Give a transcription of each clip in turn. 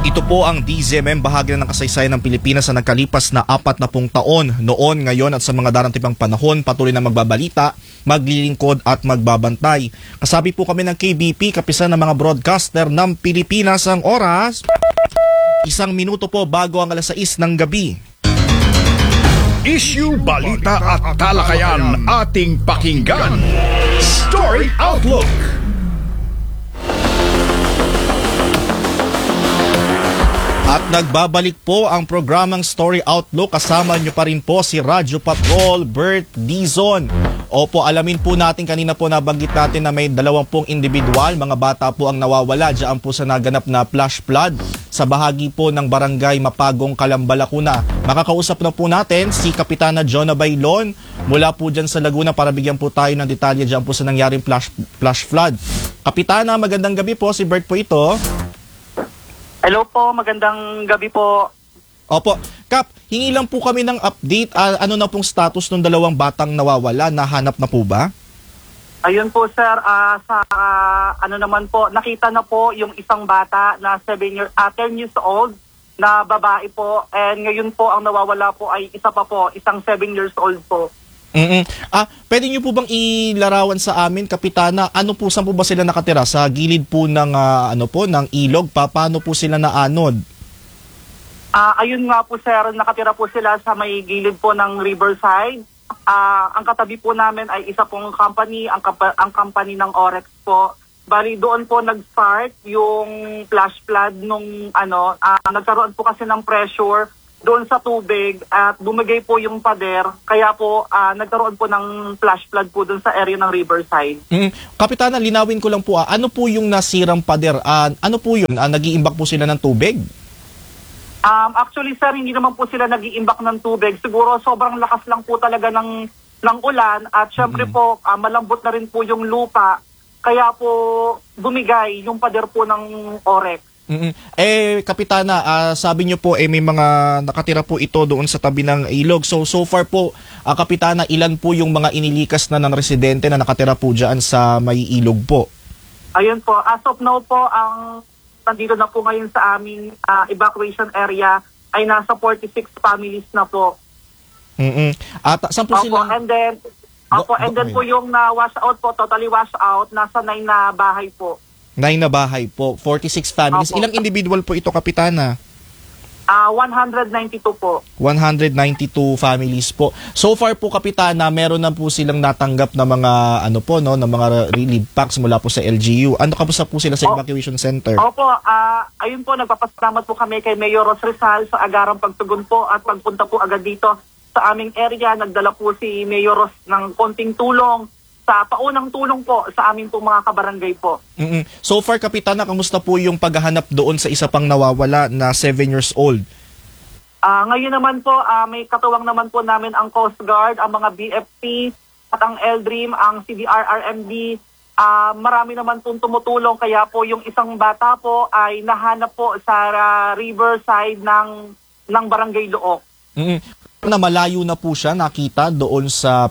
Ito po ang DZMM, bahagi na ng kasaysayan ng Pilipinas sa nagkalipas na 40 taon. Noon, ngayon at sa mga darating pang panahon, patuloy na magbabalita, maglilingkod at magbabantay. Kasabi po kami ng KBP, kapisan ng mga broadcaster ng Pilipinas. Ang oras, 1 minuto po bago ang alas 6 ng gabi. Issue, balita at talakayan ating pakinggan. Story Outlook. At nagbabalik po ang programang Story Outlook. Kasama nyo pa rin po si Radyo Patrol Bert Dizon. Opo, alamin po natin, kanina po nabanggit natin na may 20 individual, mga bata po ang nawawala diyan po sa naganap na flash flood sa bahagi po ng barangay Mapagong, Calamba, Lacuna. Makakausap na po natin si Kapitana Jonna Bailon mula po dyan sa Laguna para bigyan po tayo ng detalye diyan po sa nangyaring flash flood. Kapitana, magandang gabi po. Si Bert po ito. Hello po, magandang gabi po. Opo. Kap, hingi lang po kami ng update. Ano na pong status ng 2 batang nawawala? Nahanap na po ba? Ayun po sir, ano naman po, nakita na po yung isang bata na 10 years old na babae po. And ngayon po ang nawawala po ay isa pa po, isang 7 years old po. Pwede niyo po bang ilarawan sa amin, Kapitana, ano po, saan po ba sila nakatira? Sa gilid po ng ng ilog? Paano po sila naanod? Ayun nga po sir, nakatira po sila sa may gilid po ng Riverside. Ang katabi po namin ay isa pong company, ang company ng Orex po. Bali doon po nag-start yung flash flood nung nagkaroon po kasi ng pressure doon sa tubig at bumigay po yung pader, kaya po nagkaroon po ng flash flood po doon sa area ng Riverside. Kapitana, linawin ko lang po, ano po yung nasirang pader? Ano po yun? Nag-iimbak po sila ng tubig? Actually sir, hindi naman po sila nag-iimbak ng tubig. Siguro sobrang lakas lang po talaga ng ulan at syempre po malambot na rin po yung lupa, kaya po bumigay yung pader po ng Orex. Kapitana, sabi niyo po may mga nakatira po ito doon sa tabi ng ilog. So far po, Kapitana, ilan po yung mga inilikas na ng residente na nakatira po dyan sa may ilog po? Ayun po, as of now po, ang nandito na po ngayon sa aming evacuation area ay nasa 46 families na po. At saan po sila? And then po yung na-wash out po, totally wash out, nasa 9 na bahay po. 9 na bahay po, 46 families. Opo. Ilang individual po ito, Kapitana? 192 po. 192 families po. So far po, Kapitana, meron na po silang natanggap na mga na mga relief packs mula po sa LGU. Ano kamusta po sila sa evacuation center? Opo, ayun po, nagpapasalamat po kami kay Mayor Ros Rizal sa agarang pagtugon po at pagpunta po agad dito sa aming area. Nagdala po si Mayor Ros ng konting tulong, sa paunang tulong po sa aming pong mga kabarangay po. So far, Kapitana, kamusta po yung paghahanap doon sa isa pang nawawala na 7 years old? Ngayon naman po, may katuwang naman po namin ang Coast Guard, ang mga BFP, at ang LDRIM, ang CDR-RMD. Marami naman pong tumutulong, kaya po yung isang bata po ay nahanap po sa riverside ng Barangay Look. Na malayo na po siya nakita doon sa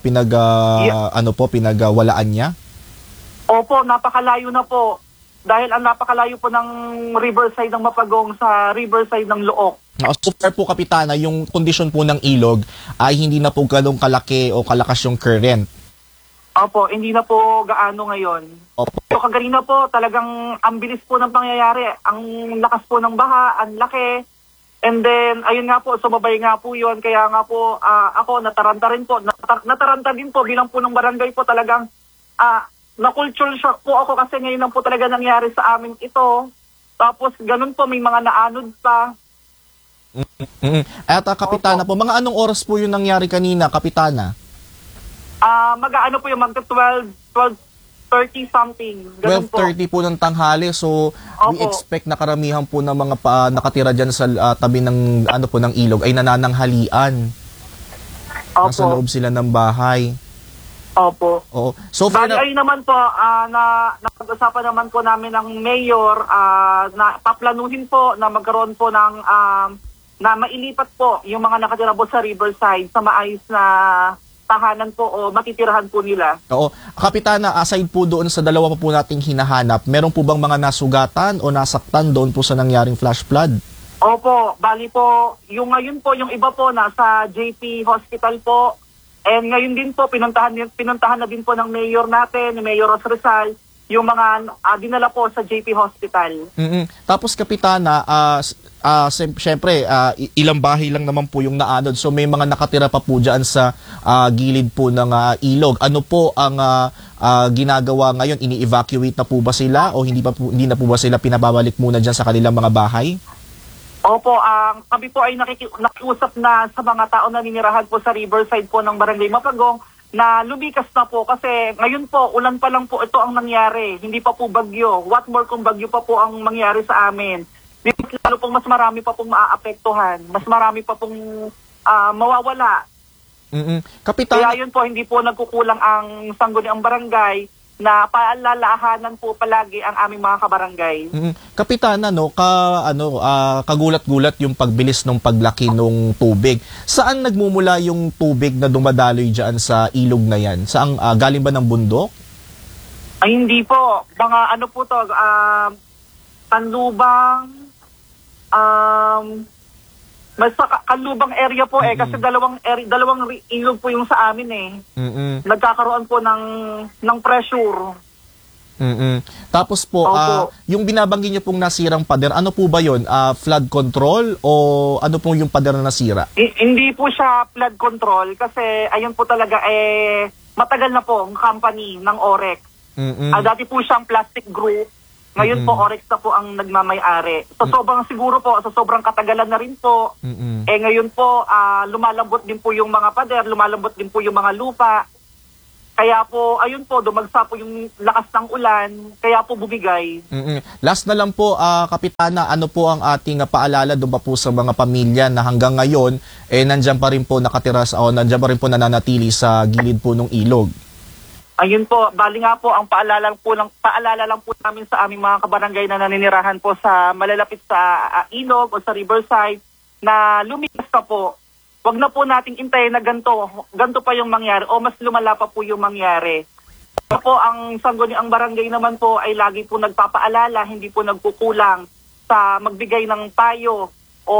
pinagwalaan niya? Opo, napakalayo na po. Dahil ang napakalayo po ng Riverside ng Mapagong sa Riverside ng Look. So far po, Kapitana, yung kondisyon po ng ilog ay hindi na po ganong kalaki o kalakas yung current. Opo, hindi na po gaano ngayon. Opo. So kaganina po, talagang ang bilis po ng pangyayari. Ang lakas po ng baha, ang laki. And then, ayun nga po, sumabay nga po yun. Kaya nga po, ako nataranta rin po. Nataranta din po bilang po ng barangay po talagang na-culture shock po ako kasi ngayon lang po talaga nangyari sa amin ito. Tapos ganun po, may mga naanod pa. At Kapitana po, mga anong oras po yung nangyari kanina, Kapitana? Mag-ano po yung mag-12:30 something. 12:30 po ng tanghali. So, we expect na karamihan po ng mga nakatira dyan sa tabi ng ng ilog ay nanananghalian. Nasa loob sila ng bahay. Opo. Oo. So far ayun naman po, napag-usapan naman po namin ng mayor na paplanuhin po na magkaroon po ng na mailipat po yung mga nakatira po sa Riverside sa maayos na tahanan po o matitirahan po nila. Oo. Kapitana, aside po doon sa dalawa pa po nating hinahanap, meron po bang mga nasugatan o nasaktan doon po sa nangyaring flash flood? Opo, bali po, yung ngayon po, yung iba po nasa JP Hospital po. And ngayon din po, pinuntahan na din po ng mayor natin, ni Mayor Ros Rizal, yung mga dinala po sa JP Hospital. Tapos Kapitana, siyempre, ilang bahay lang naman po yung naanod. So may mga nakatira pa po dyan sa gilid po ng ilog. Ano po ang ginagawa ngayon? Ini-evacuate na po ba sila o hindi na po ba sila pinababalik muna dyan sa kanilang mga bahay? Opo, kami po ay nakiusap na sa mga tao na ninirahan po sa riverside po ng Barangay Mapagong na lumikas na po kasi ngayon po, ulan pa lang po ito ang nangyari. Hindi pa po bagyo. What more kung bagyo pa po ang mangyari sa amin. Lalo pong mas marami pa pong maaapektuhan. Mas marami pa pong mawawala. Kapitana, Kaya yun po, hindi po nagkukulang ang sangguniang barangay na paalalahanan po palagi ang aming mga kabarangay. Kapitana, kagulat-gulat yung pagbilis ng paglaki ng tubig. Saan nagmumula yung tubig na dumadaloy dyan sa ilog na yan? Saan galing ba ng bundok? Ay, hindi po. Mga ano po to, Kanlubang, basta Kanlubang area po kasi dalawang ilog po yung sa amin Nagkakaroon po ng pressure. Tapos po, yung binabanggit niyo pong nasirang pader, ano po ba yun? Flood control o ano po yung pader na nasira? Hindi po siya flood control kasi ayun po talaga matagal na po ang company ng Orex. Dati po siyang plastic group. Ngayon po, Orex na po ang nagmamay-ari. So, sobrang katagalan na rin po. Ngayon po, lumalambot din po yung mga pader, lumalambot din po yung mga lupa. Kaya po, ayun po, dumagsa po yung lakas ng ulan, kaya po bumigay. Last na lang po, Kapitana, ano po ang ating paalala doon pa po sa mga pamilya na hanggang ngayon, nandyan pa rin po nakatira nandyan pa rin po nananatili sa gilid po ng ilog? Ayun po, bali nga po ang paalala lang po namin sa aming mga kabarangay na naninirahan po sa malalapit sa ilog o sa riverside na lumikas na po. Wag na po nating intayin na ganto pa yung mangyari o mas lumala pa po yung mangyari. Po ang sangguniang barangay naman po ay lagi po nagpapaalala, hindi po nagkukulang sa magbigay ng payo o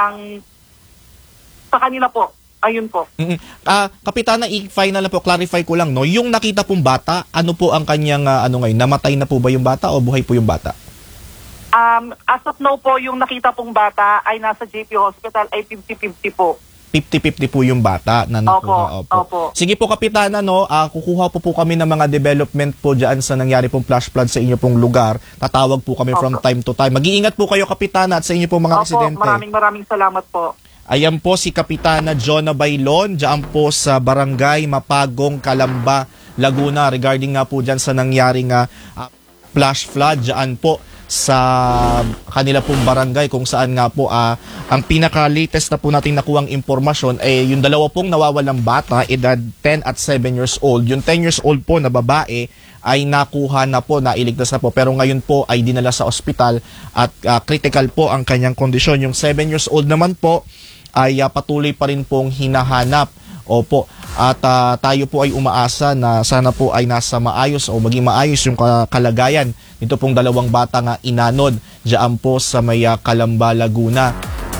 sa kanila po. Ayun po. Kapitana, final na po, clarify ko lang, no? Yung nakita pong bata, ano po ang kanyang, ngayon? Namatay na po ba yung bata o buhay po yung bata? As of now po, yung nakita pong bata ay nasa JP Hospital ay 50-50 po. 50-50 po yung bata na nakuha. Opo. Sige po, Kapitana, kukuha po kami ng mga development po dyan sa nangyari pong flash flood sa inyo pong lugar. Tatawag po kami from time to time. Mag-iingat po kayo, Kapitana, at sa inyo pong mga residente. Maraming salamat po. Ayan po si Kapitana Jonna Bailon, dyan po sa Barangay Mapagong, Calamba, Laguna, regarding nga po dyan sa nangyaring flash flood dyan po sa kanila pong barangay kung saan nga po ang pinaka-latest na po natin nakuhang impormasyon yung dalawa pong nawawalang bata, edad 10 at 7 years old. Yung 10 years old po na babae ay nakuha na po, nailigtas na po, pero ngayon po ay dinala sa ospital at critical po ang kanyang kondisyon. Yung 7 years old naman po ay patuloy pa rin pong hinahanap. Opo. At tayo po ay umaasa na sana po ay nasa maayos o maging maayos yung kalagayan nito pong dalawang bata nga inanod diyan po sa may Calamba, Laguna.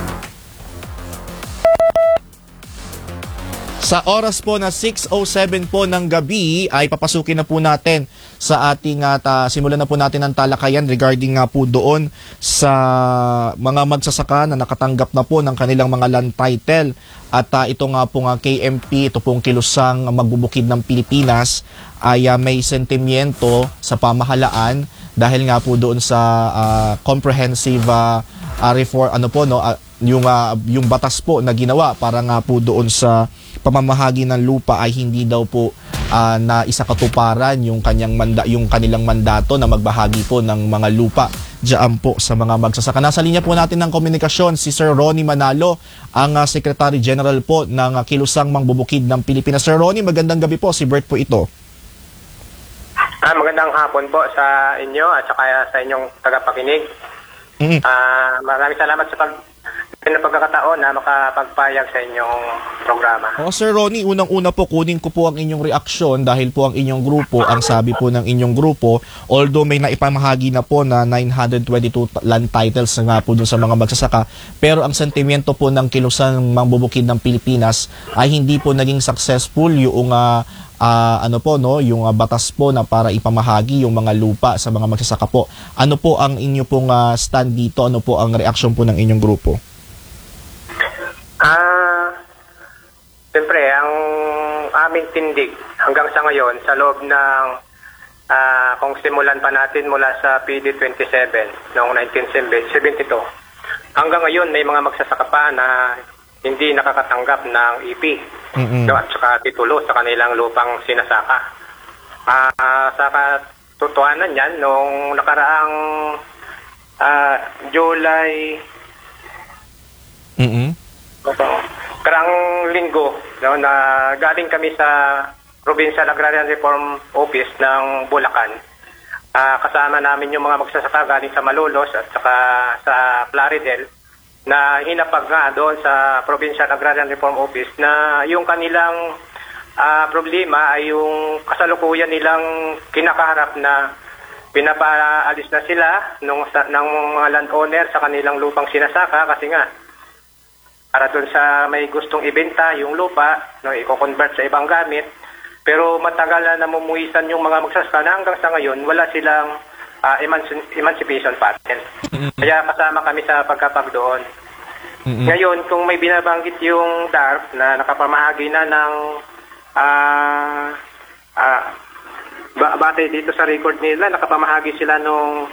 Sa oras po na 6:07 po ng gabi ay papasukin na po natin sa ating simulan na po natin ang talakayan regarding nga po doon sa mga magsasaka na nakatanggap na po ng kanilang mga land title. At ito nga po KMP, ito pong kilusang magbubukid ng Pilipinas ay may sentimiento sa pamahalaan dahil nga po doon sa comprehensive reform yung batas po na ginawa para nga po doon sa pamamahagi ng lupa ay hindi daw po na isakatuparan yung kanilang mandato na magbahagi po ng mga lupa diyan po sa mga magsasaka. Nasa linya po natin ng komunikasyon si Sir Ronnie Manalo, ang Secretary General po ng Kilusang Mangbubukid ng Pilipinas. Sir Ronnie, magandang gabi po. Si Bert po ito. Magandang hapon po sa inyo at saka sa inyong tagapakinig. Maraming salamat sa ng pagkakataon na makapagpayag sa inyong programa. O Sir Ronnie, unang-una po kunin ko po ang inyong reaksyon dahil po ang inyong grupo, ang sabi po ng inyong grupo, although may naipamahagi na po na 922 land titles na nga po dun sa mga magsasaka, pero ang sentimiento po ng kilusang mangbubukid ng Pilipinas ay hindi po naging successful yung yung batas po na para ipamahagi yung mga lupa sa mga magsasaka po. Ano po ang inyo pong stand dito? Ano po ang reaksyon po ng inyong grupo? Siyempre, ang aming tindig hanggang sa ngayon sa loob ng kung simulan pa natin mula sa PD 27 noong 1972, hanggang ngayon may mga magsasaka pa na hindi nakakatanggap ng EP at saka titulo sa kanilang lupang sinasaka. Sa katotohanan yan, noong nakaraang July karang linggo, na galing kami sa Provincial Agrarian Reform Office ng Bulacan. Kasama namin yung mga magsasaka galing sa Malolos at saka sa Plaridel na hinapag nga doon sa Provincial Agrarian Reform Office na yung kanilang problema ay yung kasalukuyan nilang kinakaharap na pinapaalis na sila ng mga landowner sa kanilang lupang sinasaka kasi nga para doon sa may gustong ibenta yung lupa, i-convert sa ibang gamit. Pero matagal na namumuhisan yung mga magsasaka na hanggang sa ngayon wala silang emancipation patent. Kaya kasama kami sa pagkapag doon. Ngayon, kung may binabanggit yung DARF na nakapamahagi na ng batay dito sa record nila, nakapamahagi sila nung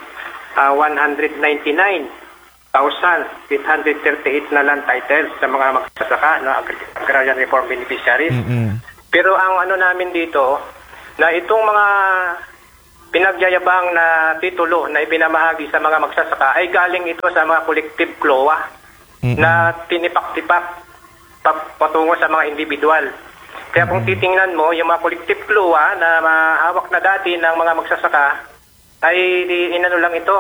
199,838 na land titles sa mga magsasaka, agrarian reform beneficiaries. Pero ang namin dito, na itong mga pinagyayabang na titulo na ipinamahagi sa mga magsasaka ay galing ito sa mga collective CLOA na tinipak-tipak patungo sa mga individual. Kaya kung titingnan mo, yung mga collective CLOA na mahawak na dati ng mga magsasaka ay lang ito,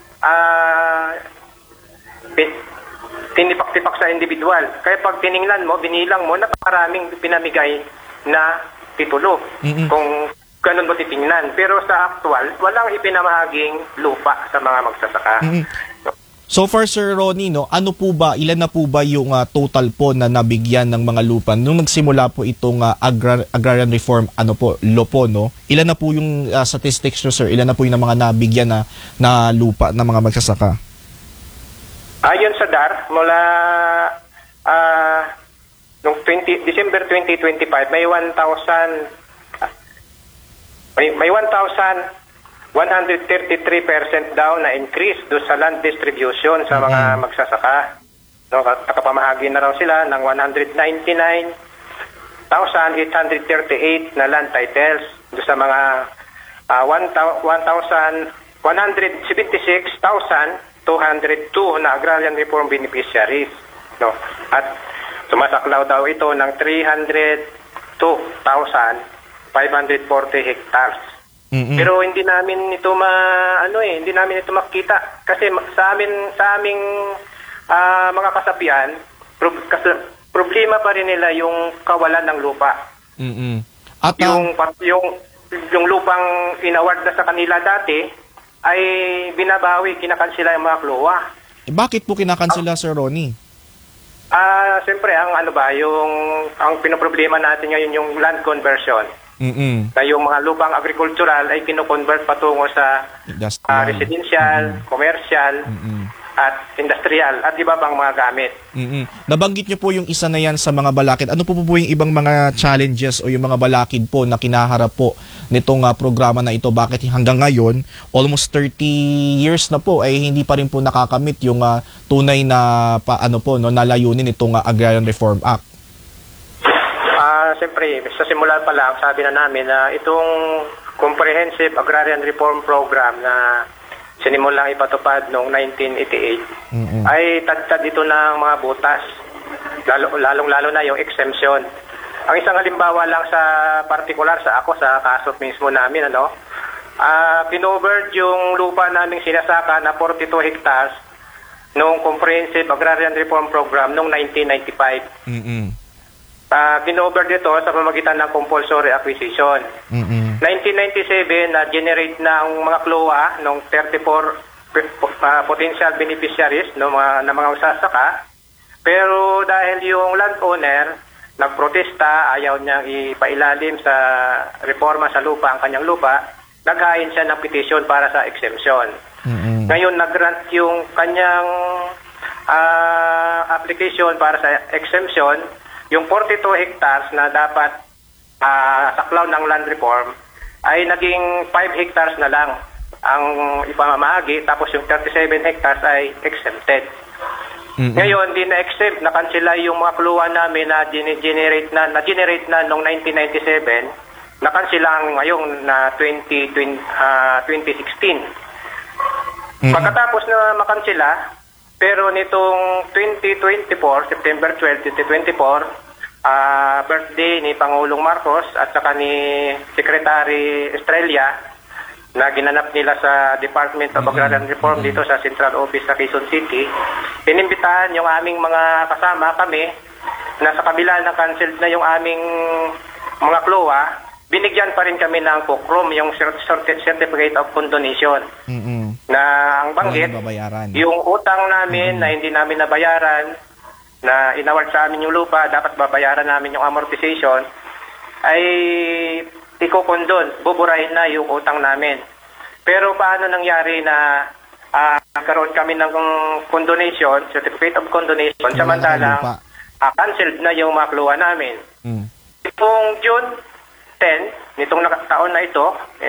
tinipak-tipak sa individual. Kaya pag tiningnan mo, binilang mo, napakaraming pinamigay na titulo. Kung ganun mo titingnan. Pero sa actual, walang ipinamahaging lupa sa mga magsasaka. So far, Sir Ronnie, ilan na po ba yung total po na nabigyan ng mga lupa? Nung nagsimula po itong agrarian reform, law po, ilan na po yung statistics nyo, sir? Ilan na po yung mga nabigyan na lupa ng mga magsasaka? Ayon sa DAR, mula December 2025, may 1,133% daw na increase do sa land distribution sa mga magsasaka. Nakapamahagi na raw sila ng 199,838 na land titles do sa mga 176,202 na agrarian reform beneficiaries. At sumasaklaw daw ito ng 302,540 hectares. Pero hindi namin ito makita kasi sa aming mga kasapian, problema pa rin nila yung kawalan ng lupa. At yung lupang inaward na sa kanila dati ay binabawi, kinakansela yung mga klowa. Bakit po kinakansela, Sir Ronnie? Siyempre, ang pinoproblema natin ngayon yung land conversion. Na yung mga lupang agricultural ay kino-convert patungo sa residential, commercial, at industrial, at iba pang mga gamit. Nabanggit niyo po yung isa na yan sa mga balakid. Ano po yung ibang mga challenges o yung mga balakid po na kinaharap po nitong programa na ito? Bakit hanggang ngayon, almost 30 years na po, ay hindi pa rin po nakakamit yung tunay na nalayunin itong Agrarian Reform Act? Siyempre, sa simula pa lang, sabi na namin na itong Comprehensive Agrarian Reform Program na sinimulang ipatupad noong 1988 ay tad-tad ito ng mga butas, lalong-lalo na yung exemption. Ang isang halimbawa lang sa particular sa kaso mismo namin, pinovered yung lupa naming sinasaka na 42 hectares noong Comprehensive Agrarian Reform Program noong 1995. Ginover dito sa pamamagitan ng compulsory acquisition. 1997, na-generate na ang mga CLOA ng 34 potential beneficiaries ng mga magsasaka. Pero dahil yung landowner nagprotesta, ayaw niyang ipailalim sa reforma sa lupa ang kanyang lupa, naghain siya ng petition para sa exemption. Ngayon, nag-grant yung kanyang application para sa exemption. Yung 42 hectares na dapat saklaw ng land reform ay naging 5 hectares na lang ang ipamamahagi, tapos yung 37 hectares ay exempted. Ngayon, di na-exempt, nakansela yung mga CLOA namin na generate na noong 1997, nakansela ngayong na 2016. Pagkatapos na makansela, pero nitong 2024, September 12, 2024, birthday ni Pangulong Marcos at saka ni Secretary Estrella na ginanap nila sa Department of Agrarian Reform dito sa Central Office sa Quezon City, inimbitahan yung aming mga kasama kami na sa kabila na canceled na yung aming mga CLOA, binigyan pa rin kami ng POCROM, yung Certificate of Condonation. Na ang banggit, yung utang namin na hindi namin nabayaran, na inaward sa amin yung lupa, dapat babayaran namin yung amortization, ay ikokondon, buburahin na yung utang namin. Pero paano nangyari na nagkaroon kami ng condonation, Certificate of Condonation, samantalang canceled na yung mga CLOA namin. Itong June 10, nitong taon na ito,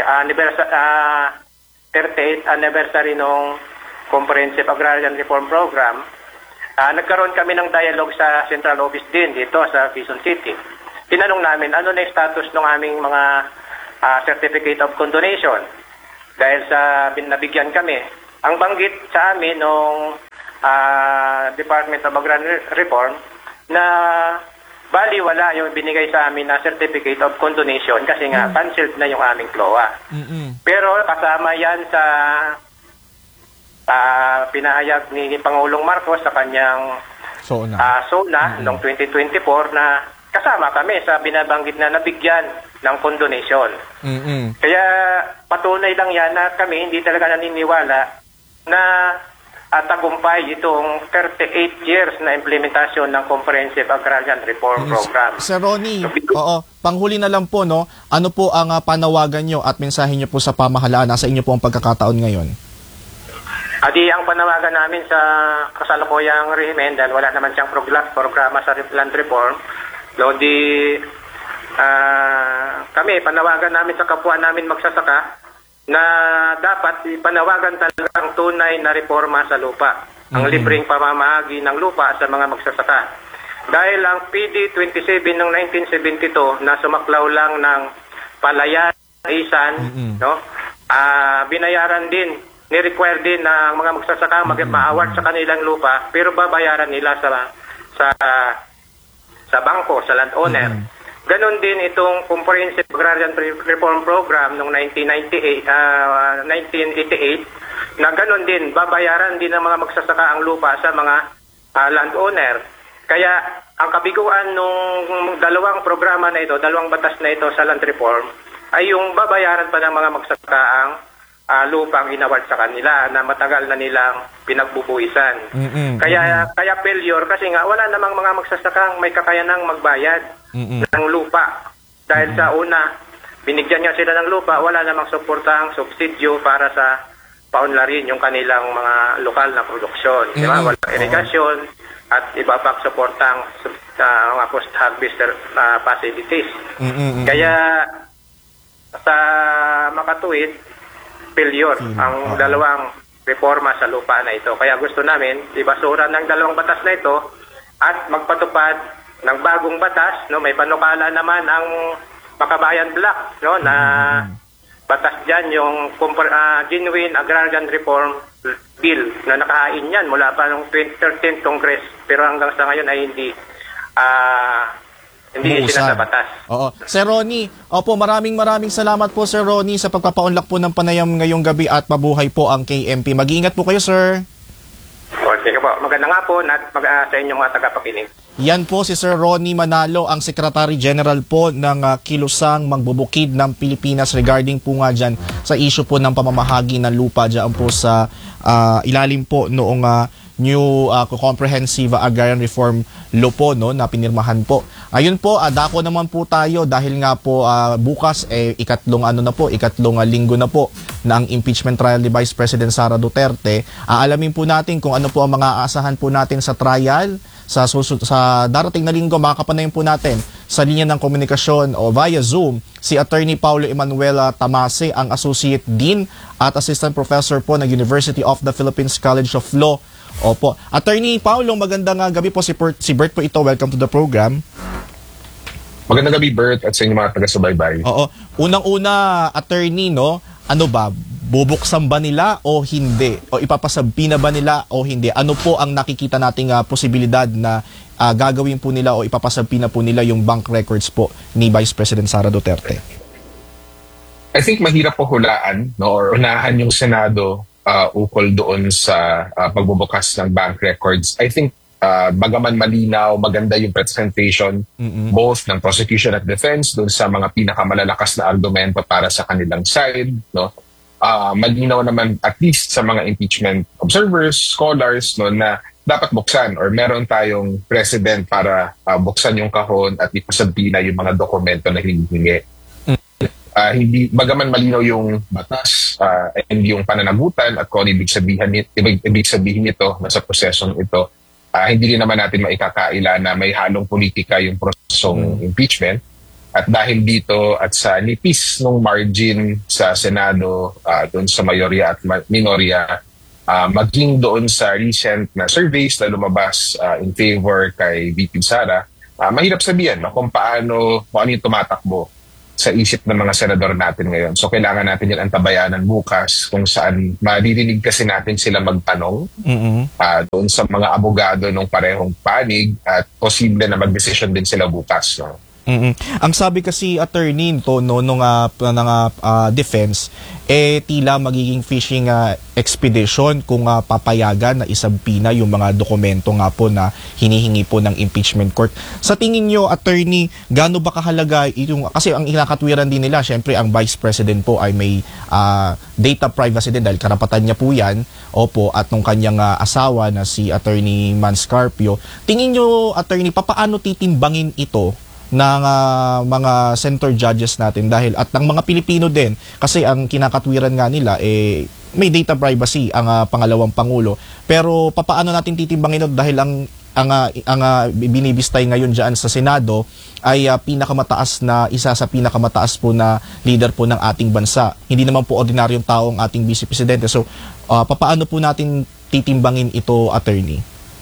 38th anniversary ng Comprehensive Agrarian Reform Program, nagkaroon kami ng dialogue sa Central Office din dito sa Quezon City. Tinanong namin ano na yung status ng aming mga Certificate of Condonation dahil sa nabigyan kami. Ang banggit sa amin ng Department of Agrarian Reform na bali wala yung binigay sa amin na Certificate of Condonation kasi nga canceled na yung aming CLOA. Pero kasama yan sa pinahayag ni Pangulong Marcos sa kanyang SONA noong 2024 na kasama kami sa binabanggit na nabigyan ng condonation. Kaya patunay lang yan na kami hindi talaga naniniwala na tagumpay itong 38 years na implementasyon ng Comprehensive Agrarian Reform Program. Sir Ronnie, panghuli na lang po, no? Ano po ang panawagan nyo at mensahe nyo po sa pamahalaan? Nasa inyo po ang pagkakataon ngayon. Ang panawagan namin sa kasalukuyang rehimen, dahil wala naman siyang programa sa land reform, kami, panawagan namin sa kapwa namin magsasaka na dapat panawagan talaga ang tunay na reforma sa lupa. Ang libreng pamamahagi ng lupa sa mga magsasaka. Dahil ang PD 27 ng 1972 na sumaklaw lang ng palayan, isan, no? Binayaran din, ni-require din na mga magsasaka mag-award sa kanilang lupa, pero babayaran nila sa bangko, sa landowner. Ganon din itong Comprehensive Agrarian Reform Program noong 1988 na ganon din, babayaran din ng mga magsasaka ang lupa sa mga landowner. Kaya ang kabiguan nung dalawang programa na ito, dalawang batas na ito sa land reform, ay yung babayaran pa ng mga magsasaka ang lupang inaward sa kanila na matagal na nilang pinagbubuisan. Kaya failure kasi nga wala namang mga magsasakang may kakayanang magbayad ng lupa. Dahil sa una, binigyan niya sila ng lupa, wala namang suportahang subsidyo para sa paunlarin yung kanilang mga lokal na produksyon. Diba? Walang irrigation at iba pang suportang mga post-harvest facilities. Kaya sa makatuwid, failure ang dalawang reforma sa lupa na ito. Kaya gusto namin ibasura ng dalawang batas na ito at magpatupad ng bagong batas, no? May panukala naman ang Makabayan Black, no, na batas diyan yung Genuine Agrarian Reform Bill na nakahain yan mula pa noong 2013 Congress, pero hanggang sa ngayon ay hindi sinasabatas. Oo. Sir Ronnie, maraming salamat po Sir Ronnie sa pagpapaunlak po ng panayam ngayong gabi at mabuhay po ang KMP. Mag-iingat po kayo, sir. Sige po. Magandang hapon at sa inyong mga tagapakinig. Yan po si Sir Ronnie Manalo, ang Secretary General po ng Kilusang Mangbubukid ng Pilipinas regarding po nga dyan sa issue po ng pamamahagi ng lupa dyan po sa ilalim po noong new comprehensive agrarian reform law po no, na pinirmahan po. Ayun po, dako naman po tayo dahil nga po bukas ikatlong linggo na po na ang impeachment trial ni Vice President Sara Duterte. Aalamin po natin kung ano po ang mga aasahan po natin sa trial sa darating na linggo. Makakapanayin po natin sa linya ng komunikasyon o via Zoom si Attorney Paulo Emanuela Tamase, ang Associate Dean at Assistant Professor po ng University of the Philippines College of Law. Opo. Attorney Paulo, magandang gabi po. Si Bert po ito. Welcome to the program. Magandang gabi, Bert, at sa inyong mga taga-subaybay. Oo. Unang-una, attorney, no? Ano ba? Bubuksan ba nila o hindi? O ipapasabpi na ba nila o hindi? Ano po ang nakikita nating posibilidad na gagawin po nila o ipapasabpi na po nila yung bank records po ni Vice President Sara Duterte? I think mahirap po hulaan, no, or unahan yung Senado ukol doon sa pagbubukas ng bank records. I think bagaman malinaw, maganda yung presentation both ng prosecution at defense doon sa mga pinakamalalakas na argumento para sa kanilang side, no. Malinaw naman at least sa mga impeachment observers, scholars, no, na dapat buksan or meron tayong precedent para buksan yung kahon at ipasabpi na yung mga dokumento na hinihingi. Hindi bagaman malinaw yung batas and yung pananagutan at kung ibig sabihin nito sa prosesong ito, hindi rin naman natin maikakaila na may halong politika yung prosesong impeachment. At dahil dito at sa nipis ng margin sa Senado, doon sa mayorya at minorya, maging doon sa recent na surveys na lumabas in favor kay VP Sara, mahirap sabihin kung ano yung tumatakbo sa isip ng mga senador natin ngayon. So kailangan natin yan antabayanan bukas kung saan maririnig kasi natin sila magtanong doon sa mga abogado ng parehong panig at posible na mag-decision din sila bukas. No? Ang sabi kasi attorney to no nung defense tila magiging fishing expedition kung papayagan na isabpi na yung mga dokumento nga po na hinihingi po ng impeachment court. Sa tingin nyo, attorney, gaano ba kahalaga yung, kasi ang kinakatwiran din nila, syempre ang Vice President po ay may data privacy din dahil karapatan niya po yan, opo, at nung kanyang asawa na si Attorney Manscarpio. Tingin nyo, attorney, papaano titimbangin ito ng mga center judges natin dahil at ng mga Pilipino din kasi ang kinakatwiran nga nila may data privacy ang pangalawang pangulo, pero papaano natin titimbangin ito dahil ang binibistay ngayon diyan sa Senado ay isa sa pinakamataas po na leader po ng ating bansa. Hindi naman po ordinaryong tao ang ating Vice Presidente. So papaano po natin titimbangin ito, attorney?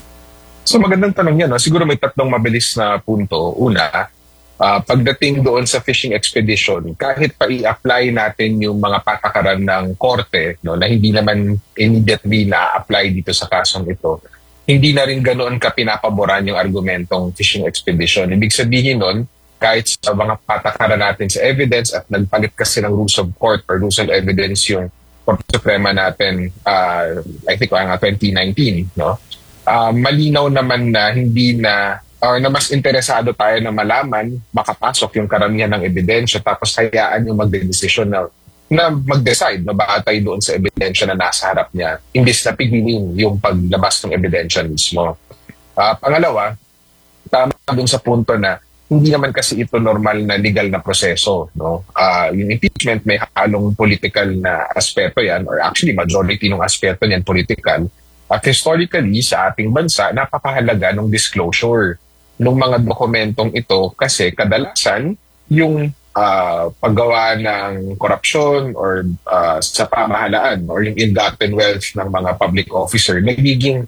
So magandang tanong yan. No? Siguro may tatlong mabilis na punto. Una, pagdating doon sa fishing expedition, kahit pa i-apply natin yung mga patakaran ng korte, no, na hindi naman immediately na-apply dito sa kasong ito, hindi na rin ganoon ka pinapaboran yung argumentong fishing expedition. Ibig sabihin nun, kahit sa mga patakaran natin sa evidence at nagpalit kasi ng rules of court or rules of evidence yung Korte Suprema natin, I think 2019, no? Malinaw naman na hindi na na mas interesado tayo na malaman, makapasok yung karamihan ng ebidensya tapos hayaan yung magdedesisyon na mag-decide na batay doon sa ebidensya na nasa harap niya imbis na pigilin yung paglabas ng ebidensya mismo. Pangalawa, tama doon sa punto na hindi naman kasi ito normal na legal na proseso. No? Yung impeachment may halong political na aspeto yan or actually majority ng aspeto niyan political. At historically, sa ating bansa, napakahalaga ng disclosure ng mga dokumentong ito kasi kadalasan yung paggawa ng korupsyon or sa pamahalaan or yung ill-gotten wealth ng mga public officer, nagiging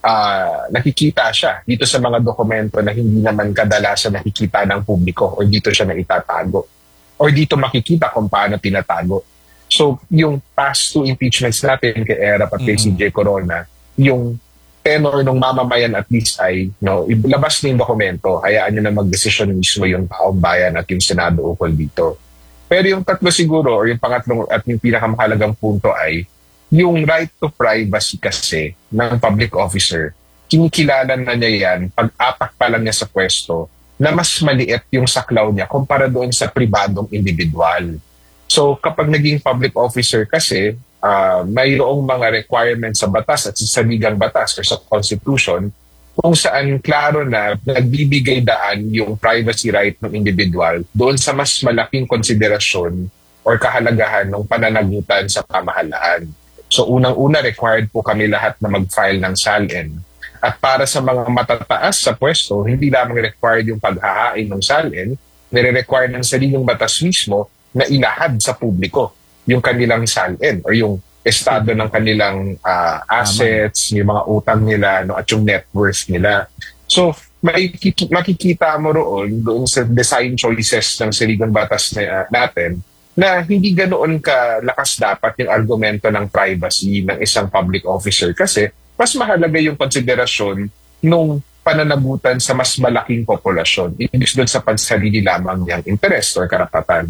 nakikita siya dito sa mga dokumento na hindi naman kadalasan nakikita ng publiko or dito siya na itatago or dito makikita kung paano tinatago. So, yung past two impeachments natin kay Erap at kay CJ Corona, yung tenor ng mamamayan at least ay ilabas na yung dokumento, hayaan nyo na mag-decision mismo yung taong bayan at yung Senado ukol dito. Pero yung tatlo siguro or yung pangatlong at yung pinakamahalagang punto ay yung right to privacy kasi ng public officer, kinikilala na niya yan pag-apak pa lang niya sa pwesto na mas maliit yung saklaw niya kumpara doon sa pribadong individual. So kapag naging public officer kasi, mayroong mga requirements sa batas at sa saligang batas or sa constitution kung saan klaro na nagbibigay daan yung privacy right ng individual doon sa mas malaking konsiderasyon or kahalagahan ng pananagutan sa pamahalaan. So unang-una, required po kami lahat na mag-file ng SALN. At para sa mga matataas sa pwesto, hindi lamang required yung paghahain ng SALN, nire-require ng sariling batas mismo na ilahad sa publiko yung kanilang SALN or yung estado ng kanilang assets, yung mga utang nila, no, at yung net worth nila. So makikita mo doon sa design choices ng sariling batas natin na hindi ganoon kalakas dapat yung argumento ng privacy ng isang public officer kasi mas mahalaga yung konsiderasyon nung pananagutan sa mas malaking populasyon. Ibig doon sa pansarili lamang niyang interest or karapatan.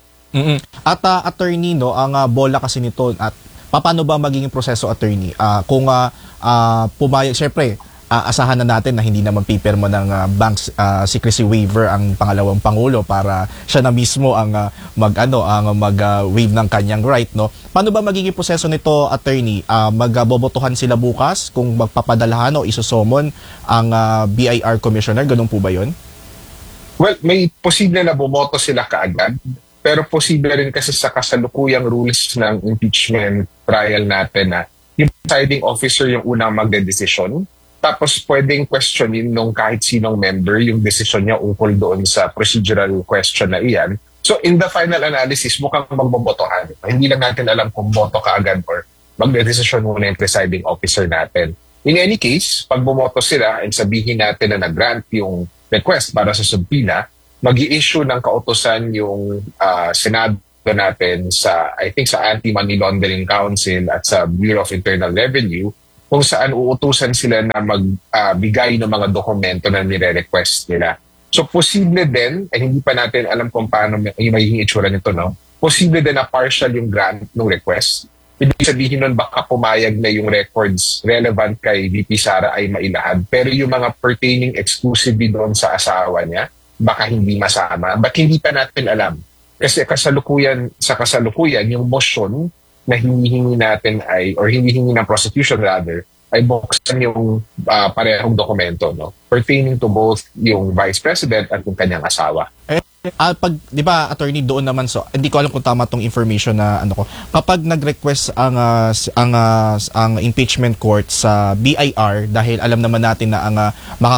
At attorney, no, ang bola kasi nito at paano ba magiging proseso, attorney? Kung pumayag, syempre, asahan na natin na hindi naman pipirma ng bank secrecy waiver ang pangalawang pangulo para siya na mismo ang mag-waive ng kanyang right, no? Paano ba magiging proseso nito, attorney? Magbobotohan sila bukas kung magpapadalahan o isusomon ang BIR commissioner, ganun po ba 'yon? Well, may posible na bumoto sila kaagad, pero posible rin kasi sa kasalukuyang rules ng impeachment trial natin na yung presiding officer yung unang magdedesisyon. Tapos pwedeng questionin nung kahit sinong member yung decision niya ukol doon sa procedural question na iyan. So in the final analysis, mukhang magbobotohan. Hindi lang natin alam kung boto ka agad or magde-decision muna yung presiding officer natin. In any case, pag bumoto sila and sabihin natin na nag-grant yung request para sa subpoena, mag-i-issue ng kautusan yung Senado natin sa, I think, sa Anti-Money Laundering Council at sa Bureau of Internal Revenue kung saan uutusan sila na magbigay ng mga dokumento na nire-request nila. So, posible din, hindi pa natin alam kung paano yung magiging itsura nito, no? Posible din na partial yung grant ng request. Ibig sabihin nun, baka pumayag na yung records relevant kay VP Sara ay mailahad. Pero yung mga pertaining exclusively doon sa asawa niya, baka hindi masama. But hindi pa natin alam. Kasi sa kasalukuyan, yung motion na hinihingi natin or hinihingi ng prosecution rather, ay buksan yung parehong dokumento, no? Pertaining to both yung Vice President at yung kanyang asawa. Pag, di ba, attorney, doon naman, so hindi ko alam kung tama tong information na kapag nag-request ang impeachment court sa BIR, dahil alam naman natin na ang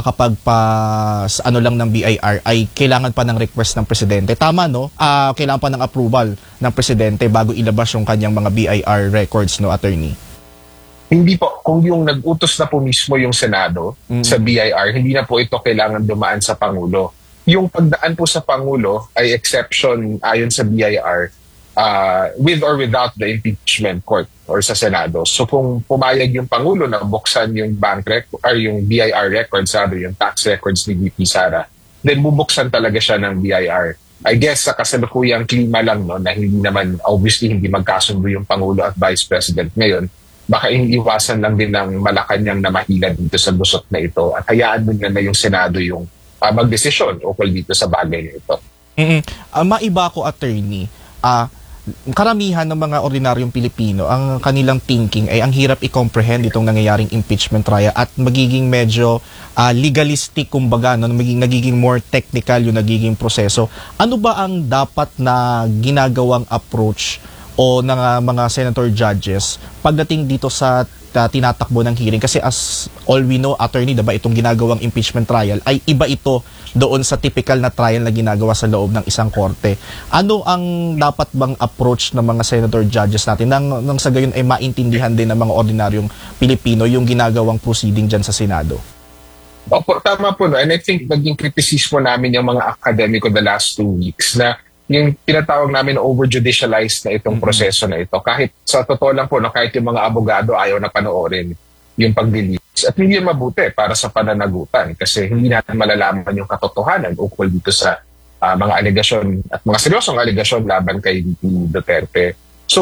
lang ng BIR ay kailangan pa ng request ng presidente. Tama, no? Kailangan pa ng approval ng presidente bago ilabas yung kanyang mga BIR records, no, attorney? Hindi po. Kung yung nag-utos na po mismo yung Senado sa BIR, hindi na po ito kailangan dumaan sa Pangulo. Yung pagdaan po sa Pangulo ay exception ayon sa BIR with or without the impeachment court or sa Senado. So kung pumayag yung Pangulo na buksan yung bank record or yung BIR records, yung tax records ni VP Sara, then bubuksan talaga siya ng BIR. I guess sa kasalukuyang klima lang, no, na hindi naman, obviously hindi magkasundo yung Pangulo at Vice President ngayon, baka iniiwasan lang din ng Malacanang na mahila dito sa lusot na ito at hayaan mo na yung Senado yung magdesisyon ukol dito sa bagay na ito. Maiba ko, attorney, karamihan ng mga ordinaryong Pilipino, ang kanilang thinking ay ang hirap i-comprehend itong nangyayaring impeachment trial at magiging medyo legalistic, kumbaga, no? Nagiging more technical yung nagiging proseso. Ano ba ang dapat na ginagawang approach o ng mga senator judges pagdating dito sa tinatakbo ng hearing? Kasi as all we know, attorney, diba, itong ginagawang impeachment trial ay iba ito doon sa typical na trial na ginagawa sa loob ng isang korte. Ano ang dapat bang approach ng mga senator judges natin nang sa gayon ay maintindihan din ng mga ordinaryong Pilipino yung ginagawang proceeding dyan sa Senado? Opo, tama po. No? And I think naging kritisismo namin yung mga akademiko the last 2 weeks na yung tinatawag namin over-judicialized na itong proseso na ito. Kahit sa totoo lang po, no, kahit yung mga abogado ayaw na panoorin yung pag-release. At hindi yun mabuti para sa pananagutan kasi hindi natin malalaman yung katotohanan ukol dito sa mga alegasyon at mga seryosong alegasyon laban kay VP Duterte. So,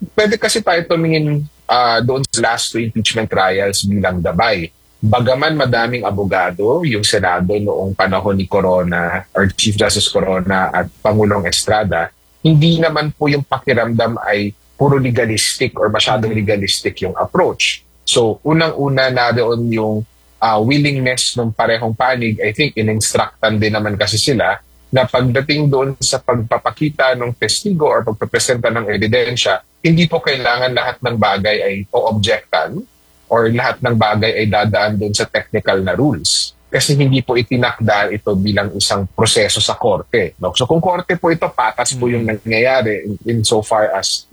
pwede kasi tayo tumingin doon sa last two impeachment trials bilang gabay. Bagaman madaming abogado, yung Senado noong panahon ni Corona or Chief Justice Corona at Pangulong Estrada, hindi naman po yung pakiramdam ay puro legalistic or masyadong legalistic yung approach. So, unang-una na doon yung willingness ng parehong panig. I think in-instructan din naman kasi sila na pagdating doon sa pagpapakita ng testigo or pagpapresenta ng ebidensya, hindi po kailangan lahat ng bagay ay o-objectan or lahat ng bagay ay dadaan doon sa technical na rules. Kasi hindi po itinakda ito bilang isang proseso sa korte. No? So kung korte po ito, patas po yung nangyayari insofar as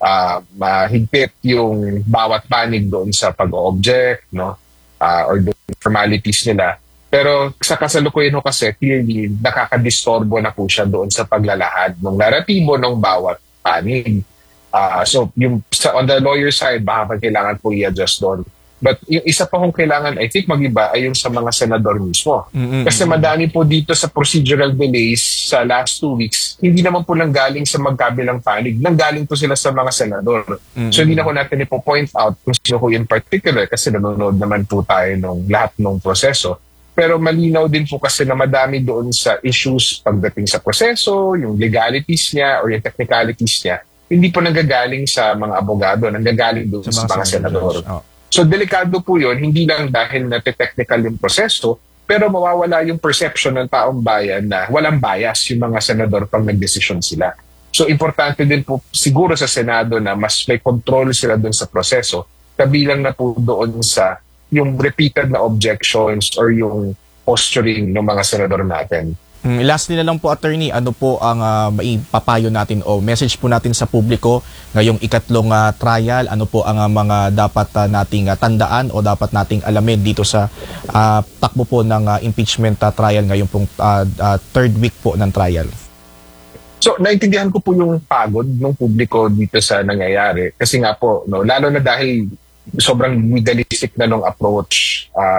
mahigpit yung bawat panig doon sa pag-object, no? Or doon formalities nila. Pero sa kasalukuyan ho kasi, clearly, nakakadistorbo na po siya doon sa paglalahad ng naratibo ng bawat panig. So, on the lawyer side, baka kailangan po i-adjust doon. But yung isa pa kong kailangan, I think, mag-iba ay yung sa mga senador mismo. Kasi madami po dito sa procedural delays sa last 2 weeks, hindi naman po nanggaling sa magkabilang panig. Nanggaling po sila sa mga senador. So, hindi na po natin ipo-point out kung sino ko in particular kasi nanonood naman po tayo ng lahat ng proseso. Pero malinaw din po kasi na madami doon sa issues pagdating sa proseso, yung legalities niya or yung technicalities niya, hindi po nanggagaling sa mga abogado, nanggagaling doon sa mga senador. So delikado po yun, hindi lang dahil na-technical yung proseso, pero mawawala yung perception ng taong bayan na walang bias yung mga senador pag nagdesisyon sila. So importante din po siguro sa Senado na mas may control sila doon sa proseso, kabilang na po doon sa yung repeated na objections or yung posturing ng mga senador natin. Lastly na lang po, attorney, ano po ang maipapayo natin o message po natin sa publiko ngayong ikatlong trial? Ano po ang mga dapat nating tandaan o dapat nating alamin dito sa takbo po ng impeachment trial ngayong pong third week po ng trial? So, naintindihan ko po yung pagod ng publiko dito sa nangyayari. Kasi nga po, no, lalo na dahil sobrang legalistic na nung approach